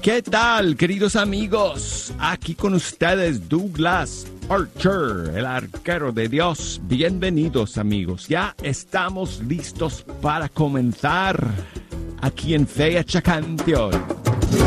¿Qué tal, queridos amigos? Aquí con ustedes Douglas Archer, el arquero de Dios. Bienvenidos, amigos. Ya estamos listos para comenzar aquí en Fecha Canción.